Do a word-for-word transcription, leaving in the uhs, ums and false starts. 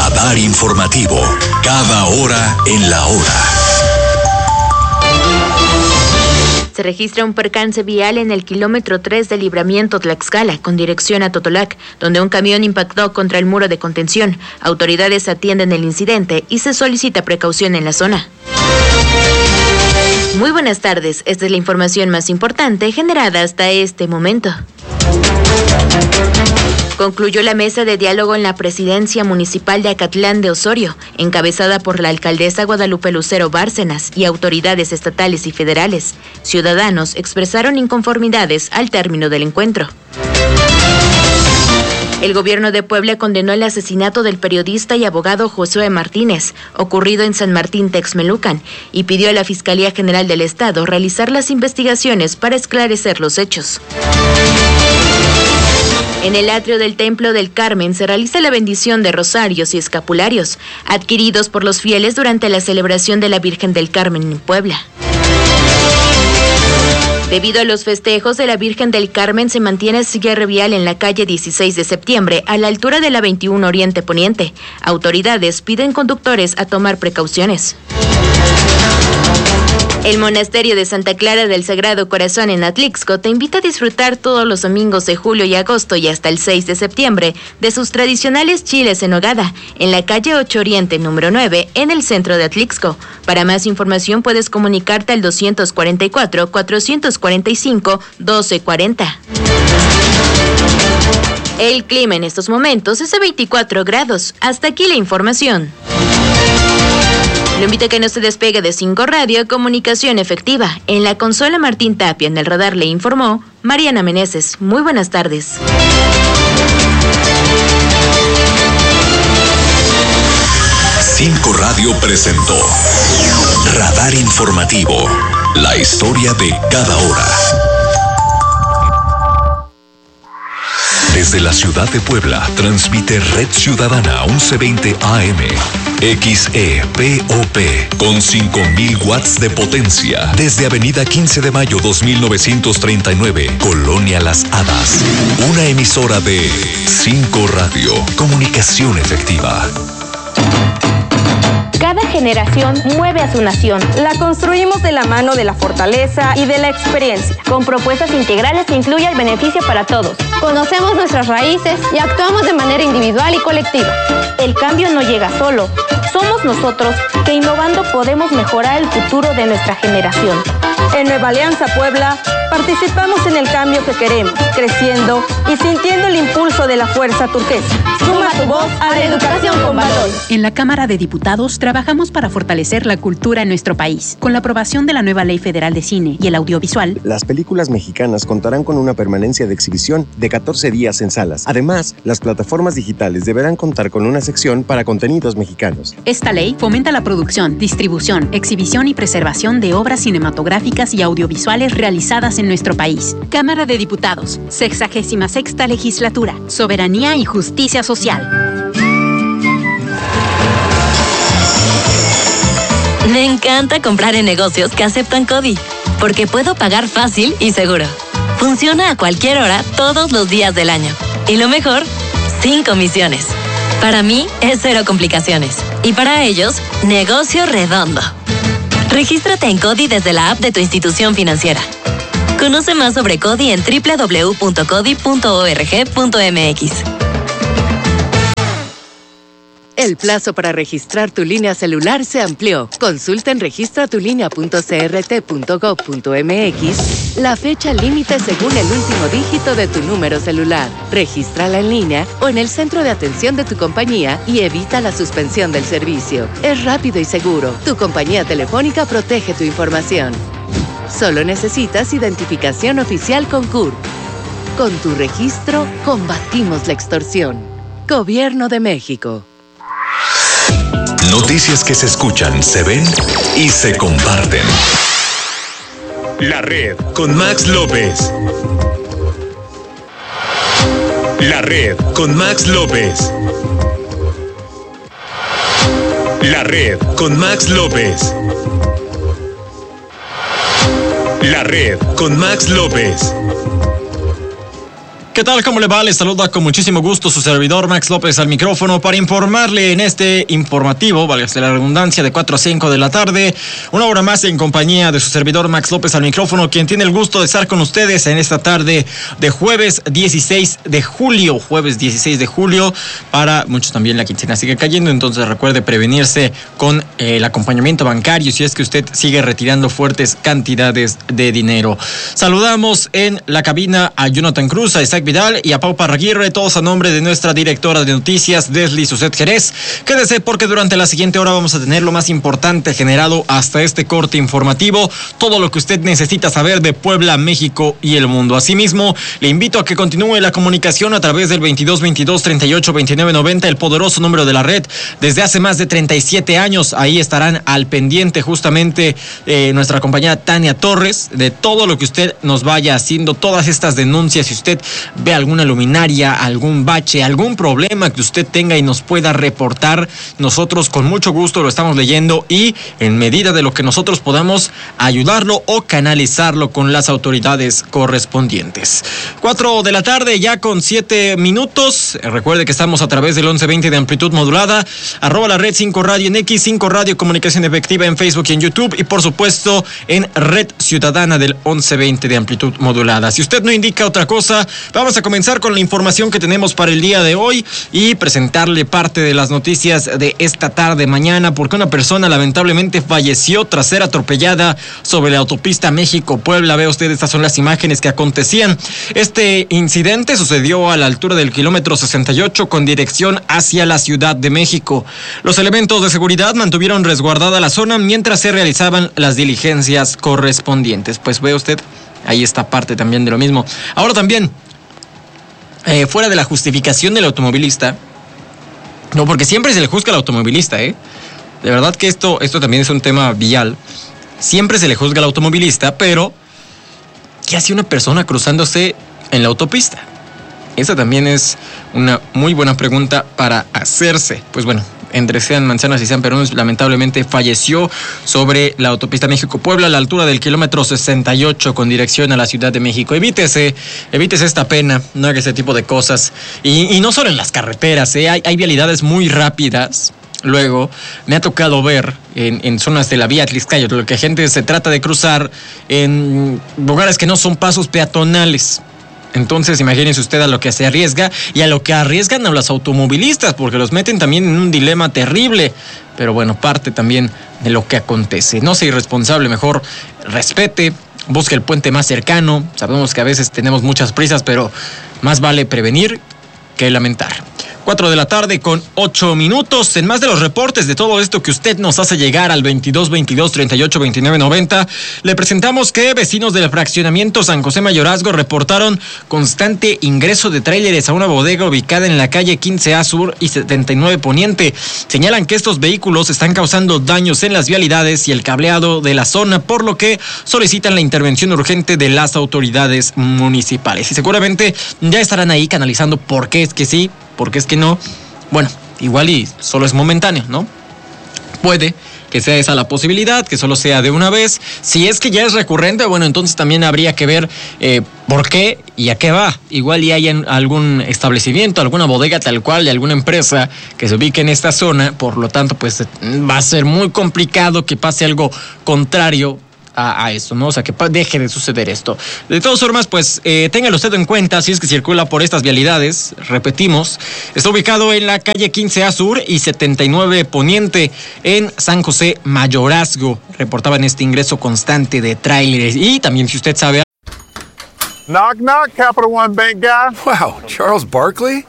Radar informativo. Cada hora en la hora. Se registra un percance vial en el kilómetro tres del Libramiento Tlaxcala, con dirección a Totolac, donde un camión impactó contra el muro de contención. Autoridades atienden el incidente y se solicita precaución en la zona. Muy buenas tardes, esta es la información más importante generada hasta este momento. Concluyó la mesa de diálogo en la presidencia municipal de Acatlán de Osorio, encabezada por la alcaldesa Guadalupe Lucero Bárcenas y autoridades estatales y federales. Ciudadanos expresaron inconformidades al término del encuentro. El gobierno de Puebla condenó el asesinato del periodista y abogado Josué Martínez, ocurrido en San Martín Texmelucan, y pidió a la Fiscalía General del Estado realizar las investigaciones para esclarecer los hechos. En el atrio del Templo del Carmen se realiza la bendición de rosarios y escapularios, adquiridos por los fieles durante la celebración de la Virgen del Carmen en Puebla. Debido a los festejos de la Virgen del Carmen, se mantiene cierre vial en la calle dieciséis de septiembre, a la altura de la veintiuno Oriente Poniente. Autoridades piden conductores a tomar precauciones. El Monasterio de Santa Clara del Sagrado Corazón en Atlixco te invita a disfrutar todos los domingos de julio y agosto y hasta el seis de septiembre de sus tradicionales chiles en nogada en la calle ocho Oriente número nueve en el centro de Atlixco. Para más información puedes comunicarte al doscientos cuarenta y cuatro, cuatrocientos cuarenta y cinco, doce cuarenta. El clima en estos momentos es de veinticuatro grados. Hasta aquí la información. Lo invito a que no se despegue de cinco Radio, comunicación efectiva. En la consola Martín Tapia, en el radar le informó Mariana Meneses. Muy buenas tardes. cinco Radio presentó Radar Informativo. La historia de cada hora. Desde la ciudad de Puebla, transmite Red Ciudadana once veinte A M. X E P O P con cinco mil watts de potencia. Desde Avenida quince de mayo dos mil novecientos treinta y nueve, Colonia Las Hadas. Una emisora de cinco Radio. Comunicación efectiva. Cada generación mueve a su nación. La construimos de la mano de la fortaleza y de la experiencia. Con propuestas integrales que incluyan el beneficio para todos. Conocemos nuestras raíces y actuamos de manera individual y colectiva. El cambio no llega solo. Somos nosotros que innovando podemos mejorar el futuro de nuestra generación. En Nueva Alianza Puebla, participamos en el cambio que queremos, creciendo y sintiendo el impulso de la fuerza turquesa. Suma tu voz a la educación con valor. En la Cámara de Diputados trabajamos para fortalecer la cultura en nuestro país. Con la aprobación de la nueva Ley Federal de Cine y el Audiovisual, las películas mexicanas contarán con una permanencia de exhibición de catorce días en salas. Además, las plataformas digitales deberán contar con una sección para contenidos mexicanos. Esta ley fomenta la producción, distribución, exhibición y preservación de obras cinematográficas y audiovisuales realizadas en nuestro país. Cámara de Diputados, sexagésima sexta Legislatura, Soberanía y Justicia Social. Me encanta comprar en negocios que aceptan CODI, porque puedo pagar fácil y seguro. Funciona a cualquier hora, todos los días del año. Y lo mejor, sin comisiones. Para mí, es cero complicaciones. Y para ellos, negocio redondo. Regístrate en CODI desde la app de tu institución financiera. Conoce más sobre CODI en doble u doble u doble u punto codi punto org punto m x. El plazo para registrar tu línea celular se amplió. Consulta en registra tu línea punto c r t punto gov punto m x la fecha límite según el último dígito de tu número celular. Regístrala en línea o en el centro de atención de tu compañía y evita la suspensión del servicio. Es rápido y seguro. Tu compañía telefónica protege tu información. Solo necesitas identificación oficial con C U R. Con tu registro, combatimos la extorsión. Gobierno de México. Noticias que se escuchan, se ven y se comparten. La Red con Max López. La Red con Max López. La Red con Max López. La Red con Max López. ¿Qué tal? ¿Cómo le va? Les saluda con muchísimo gusto su servidor Max López al micrófono para informarle en este informativo, valga la redundancia, de cuatro a cinco de la tarde, una hora más en compañía de su servidor Max López al micrófono, quien tiene el gusto de estar con ustedes en esta tarde de jueves dieciséis de julio, jueves dieciséis de julio, para muchos también la quincena sigue cayendo, entonces recuerde prevenirse con eh, el acompañamiento bancario si es que usted sigue retirando fuertes cantidades de dinero. Saludamos en la cabina a Jonathan Cruz, a Isaac Vidal y a Pau Parraguirre, todos a nombre de nuestra directora de noticias, Desli Suset Jerez. Quédese porque durante la siguiente hora vamos a tener lo más importante generado hasta este corte informativo, todo lo que usted necesita saber de Puebla, México y el mundo. Asimismo, le invito a que continúe la comunicación a través del veintidós veintidós treinta y ocho veintinueve noventa, el poderoso número de la red desde hace más de treinta y siete años. Ahí estarán al pendiente justamente eh, nuestra compañera Tania Torres de todo lo que usted nos vaya haciendo, todas estas denuncias. Si usted ve alguna luminaria, algún bache, algún problema que usted tenga y nos pueda reportar, nosotros con mucho gusto lo estamos leyendo y en medida de lo que nosotros podamos ayudarlo o canalizarlo con las autoridades correspondientes. Cuatro de la tarde ya con siete minutos. Recuerde que estamos a través del once veinte de amplitud modulada, arroba la red cinco radio en X, cinco radio comunicación efectiva en Facebook y en YouTube y por supuesto en Red Ciudadana del once veinte de amplitud modulada. Si usted no indica otra cosa, vamos a comenzar con la información que tenemos para el día de hoy y presentarle parte de las noticias de esta tarde mañana, porque una persona lamentablemente falleció tras ser atropellada sobre la autopista México-Puebla. Ve usted, estas son las imágenes que acontecían. Este incidente sucedió a la altura del kilómetro sesenta y ocho con dirección hacia la Ciudad de México. Los elementos de seguridad mantuvieron resguardada la zona mientras se realizaban las diligencias correspondientes. Pues ve usted, ahí está parte también de lo mismo. Ahora también, Eh, fuera de la justificación del automovilista, no, porque siempre se le juzga al automovilista, ¿eh? De verdad que esto, esto también es un tema vial. Siempre se le juzga al automovilista, pero ¿qué hace una persona cruzándose en la autopista? Esa también es una muy buena pregunta para hacerse. Pues bueno, entre sean manzanas y sean perones, lamentablemente falleció sobre la autopista México-Puebla a la altura del kilómetro sesenta y ocho con dirección a la Ciudad de México. Evítese, evítese esta pena, no haga ese tipo de cosas. Y, y no solo en las carreteras, ¿eh? hay, hay vialidades muy rápidas. Luego, me ha tocado ver en, en zonas de la vía Atlixcayo, lo que gente se trata de cruzar en lugares que no son pasos peatonales. Entonces, imagínense usted a lo que se arriesga y a lo que arriesgan a los automovilistas, porque los meten también en un dilema terrible. Pero bueno, parte también de lo que acontece. No sea irresponsable, mejor respete, busque el puente más cercano. Sabemos que a veces tenemos muchas prisas, pero más vale prevenir que lamentar. Cuatro de la tarde con ocho minutos. En más de los reportes de todo esto que usted nos hace llegar al veintidós veintidós treinta y ocho veintinueve noventa, le presentamos que vecinos del fraccionamiento San José Mayorazgo reportaron constante ingreso de tráileres a una bodega ubicada en la calle quince A Sur y setenta y nueve Poniente. Señalan que estos vehículos están causando daños en las vialidades y el cableado de la zona, por lo que solicitan la intervención urgente de las autoridades municipales. Y seguramente ya estarán ahí canalizando por qué es que sí, porque es que no. Bueno, igual y solo es momentáneo, ¿no? Puede que sea esa la posibilidad, que solo sea de una vez. Si es que ya es recurrente, bueno, entonces también habría que ver eh, por qué y a qué va. Igual y hay algún establecimiento, alguna bodega tal cual de alguna empresa que se ubique en esta zona, por lo tanto, pues va a ser muy complicado que pase algo contrario A, a eso, ¿no? O sea, que deje de suceder esto. De todas formas, pues, eh, téngalo usted en cuenta si es que circula por estas vialidades. Repetimos, está ubicado en la calle quince A Sur y setenta y nueve Poniente en San José Mayorazgo. Reportaban este ingreso constante de tráileres. Y también, si usted sabe... Knock, knock, Capital One Bank guy. Wow, Charles Barkley?